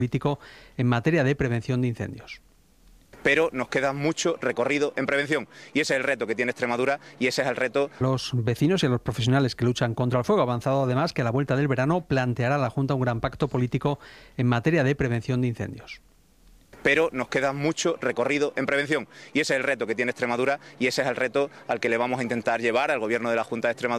político en materia de prevención de incendios. Pero nos queda mucho recorrido en prevención y ese es el reto que tiene Extremadura y ese es el reto. Los vecinos y los profesionales que luchan contra el fuego ha avanzado además que a la vuelta del verano planteará a la Junta un gran pacto político en materia de prevención de incendios. Pero nos queda mucho recorrido en prevención y ese es el reto que tiene Extremadura y ese es el reto al que le vamos a intentar llevar al Gobierno de la Junta de Extremadura.